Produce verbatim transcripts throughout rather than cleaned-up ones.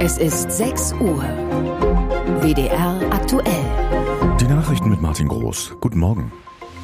Es ist sechs Uhr. W D R aktuell. Die Nachrichten mit Martin Groß. Guten Morgen.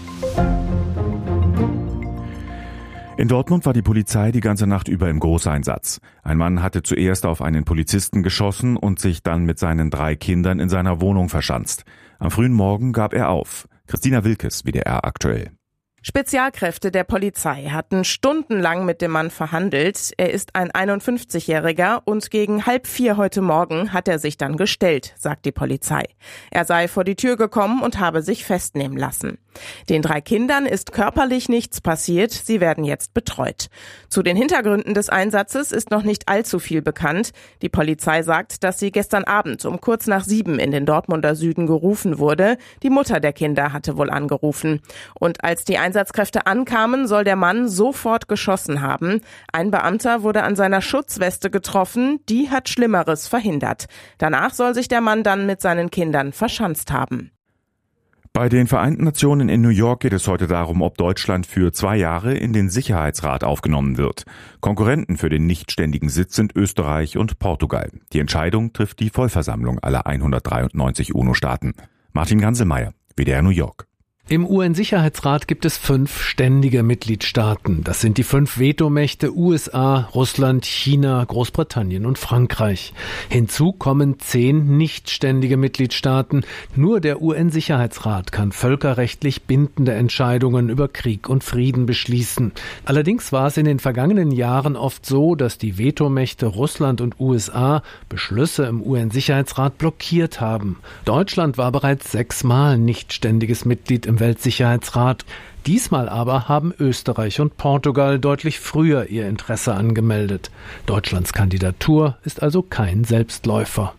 In Dortmund war die Polizei die ganze Nacht über im Großeinsatz. Ein Mann hatte zuerst auf einen Polizisten geschossen und sich dann mit seinen drei Kindern in seiner Wohnung verschanzt. Am frühen Morgen gab er auf. Christina Wilkes, W D R aktuell. Spezialkräfte der Polizei hatten stundenlang mit dem Mann verhandelt. Er ist ein einundfünfzigjähriger und gegen halb vier heute Morgen hat er sich dann gestellt, sagt die Polizei. Er sei vor die Tür gekommen und habe sich festnehmen lassen. Den drei Kindern ist körperlich nichts passiert, sie werden jetzt betreut. Zu den Hintergründen des Einsatzes ist noch nicht allzu viel bekannt. Die Polizei sagt, dass sie gestern Abend um kurz nach sieben in den Dortmunder Süden gerufen wurde. Die Mutter der Kinder hatte wohl angerufen. Und als die Einsatzkräfte ankamen, soll der Mann sofort geschossen haben. Ein Beamter wurde an seiner Schutzweste getroffen, die hat Schlimmeres verhindert. Danach soll sich der Mann dann mit seinen Kindern verschanzt haben. Bei den Vereinten Nationen in New York geht es heute darum, ob Deutschland für zwei Jahre in den Sicherheitsrat aufgenommen wird. Konkurrenten für den nichtständigen Sitz sind Österreich und Portugal. Die Entscheidung trifft die Vollversammlung aller hundertdreiundneunzig UNO-Staaten. Martin Ganselmeier, W D R New York. Im U N-Sicherheitsrat gibt es fünf ständige Mitgliedstaaten. Das sind die fünf Vetomächte U S A, Russland, China, Großbritannien und Frankreich. Hinzu kommen zehn nichtständige Mitgliedstaaten. Nur der U N-Sicherheitsrat kann völkerrechtlich bindende Entscheidungen über Krieg und Frieden beschließen. Allerdings war es in den vergangenen Jahren oft so, dass die Vetomächte Russland und U S A Beschlüsse im U N-Sicherheitsrat blockiert haben. Deutschland war bereits sechsmal nichtständiges Mitglied im Weltsicherheitsrat. Diesmal aber haben Österreich und Portugal deutlich früher ihr Interesse angemeldet. Deutschlands Kandidatur ist also kein Selbstläufer.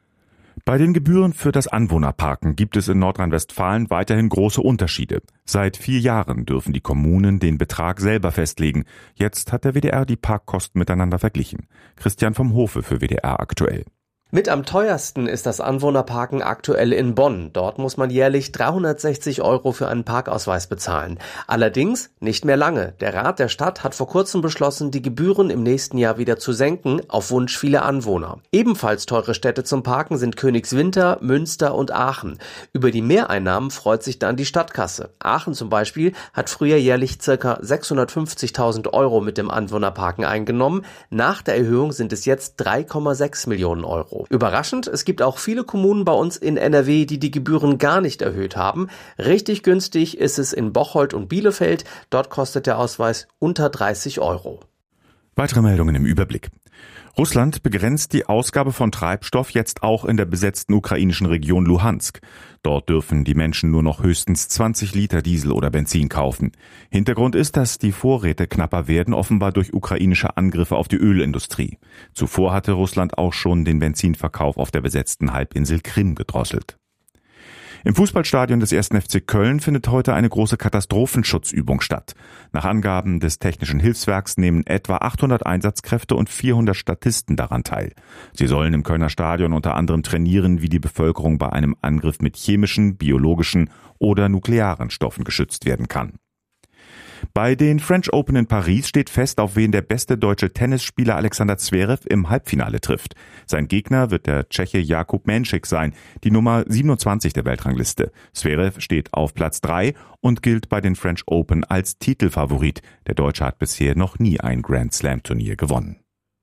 Bei den Gebühren für das Anwohnerparken gibt es in Nordrhein-Westfalen weiterhin große Unterschiede. Seit vier Jahren dürfen die Kommunen den Betrag selber festlegen. Jetzt hat der W D R die Parkkosten miteinander verglichen. Christian vom Hofe für W D R aktuell. Mit am teuersten ist das Anwohnerparken aktuell in Bonn. Dort muss man jährlich dreihundertsechzig Euro für einen Parkausweis bezahlen. Allerdings nicht mehr lange. Der Rat der Stadt hat vor kurzem beschlossen, die Gebühren im nächsten Jahr wieder zu senken, auf Wunsch vieler Anwohner. Ebenfalls teure Städte zum Parken sind Königswinter, Münster und Aachen. Über die Mehreinnahmen freut sich dann die Stadtkasse. Aachen zum Beispiel hat früher jährlich ca. sechshundertfünfzigtausend Euro mit dem Anwohnerparken eingenommen. Nach der Erhöhung sind es jetzt drei Komma sechs Millionen Euro. Überraschend, es gibt auch viele Kommunen bei uns in N R W, die die Gebühren gar nicht erhöht haben. Richtig günstig ist es in Bocholt und Bielefeld. Dort kostet der Ausweis unter dreißig Euro. Weitere Meldungen im Überblick. Russland begrenzt die Ausgabe von Treibstoff jetzt auch in der besetzten ukrainischen Region Luhansk. Dort dürfen die Menschen nur noch höchstens zwanzig Liter Diesel oder Benzin kaufen. Hintergrund ist, dass die Vorräte knapper werden, offenbar durch ukrainische Angriffe auf die Ölindustrie. Zuvor hatte Russland auch schon den Benzinverkauf auf der besetzten Halbinsel Krim gedrosselt. Im Fußballstadion des ersten F C Köln findet heute eine große Katastrophenschutzübung statt. Nach Angaben des Technischen Hilfswerks nehmen etwa achthundert Einsatzkräfte und vierhundert Statisten daran teil. Sie sollen im Kölner Stadion unter anderem trainieren, wie die Bevölkerung bei einem Angriff mit chemischen, biologischen oder nuklearen Stoffen geschützt werden kann. Bei den French Open in Paris steht fest, auf wen der beste deutsche Tennisspieler Alexander Zverev im Halbfinale trifft. Sein Gegner wird der Tscheche Jakub Menšik sein, die Nummer siebenundzwanzig der Weltrangliste. Zverev steht auf Platz drei und gilt bei den French Open als Titelfavorit. Der Deutsche hat bisher noch nie ein Grand-Slam-Turnier gewonnen.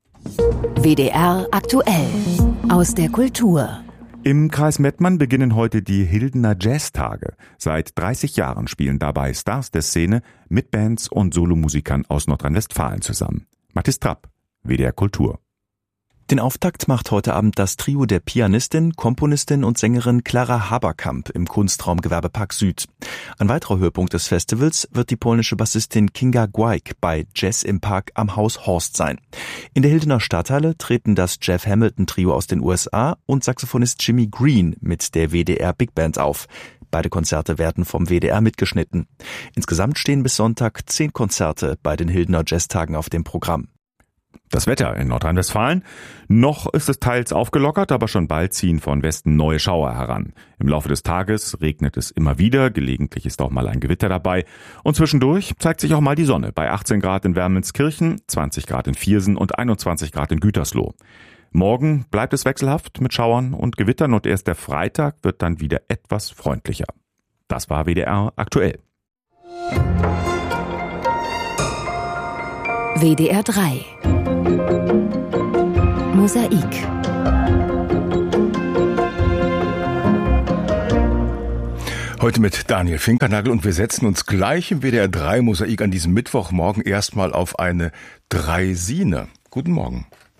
W D R aktuell aus der Kultur. Im Kreis Mettmann beginnen heute die Hildener Jazztage. Seit dreißig Jahren spielen dabei Stars der Szene mit Bands und Solomusikern aus Nordrhein-Westfalen zusammen. Mathis Trapp, W D R Kultur. Den Auftakt macht heute Abend das Trio der Pianistin, Komponistin und Sängerin Klara Haberkamp im Kunstraum Gewerbepark Süd. Ein weiterer Höhepunkt des Festivals wird die polnische Bassistin Kinga Gwaik bei Jazz im Park am Haus Horst sein. In der Hildener Stadthalle treten das Jeff Hamilton Trio aus den U S A und Saxophonist Jimmy Green mit der W D R Big Band auf. Beide Konzerte werden vom W D R mitgeschnitten. Insgesamt stehen bis Sonntag zehn Konzerte bei den Hildener Jazztagen auf dem Programm. Das Wetter in Nordrhein-Westfalen. Noch ist es teils aufgelockert, aber schon bald ziehen von Westen neue Schauer heran. Im Laufe des Tages regnet es immer wieder, gelegentlich ist auch mal ein Gewitter dabei. Und zwischendurch zeigt sich auch mal die Sonne bei achtzehn Grad in Wermelskirchen, zwanzig Grad in Viersen und einundzwanzig Grad in Gütersloh. Morgen bleibt es wechselhaft mit Schauern und Gewittern und erst der Freitag wird dann wieder etwas freundlicher. Das war W D R aktuell. W D R drei Mosaik. Heute mit Daniel Finkernagel und wir setzen uns gleich im W D R drei Mosaik an diesem Mittwochmorgen erstmal auf eine Draisine. Guten Morgen.